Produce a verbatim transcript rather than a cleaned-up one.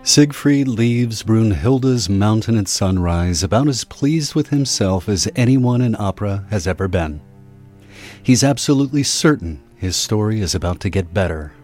Siegfried leaves Brunhilde's mountain at sunrise about as pleased with himself as anyone in opera has ever been. He's absolutely certain his story is about to get better